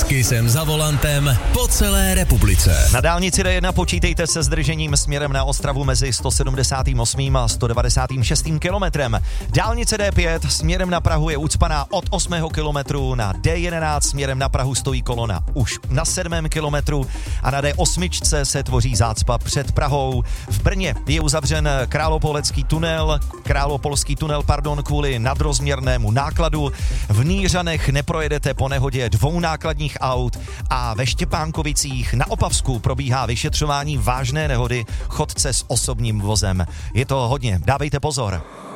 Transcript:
Kisem za volantem po celé republice. Na dálnici D1 počítejte se zdržením směrem na Ostravu mezi 178. a 196. kilometrem. Dálnice D5 směrem na Prahu je ucpaná od 8. kilometru, na D11 směrem na Prahu stojí kolona už na 7. kilometru a na D8 se tvoří zácpa před Prahou. V Brně je uzavřen Královopolský tunel, kvůli nadrozměrnému nákladu. V Nýřanech neprojedete po nehodě 2 nákladních aut a ve Štěpánkovicích na Opavsku probíhá vyšetřování vážné nehody chodce s osobním vozem. Je to hodně, dávejte pozor.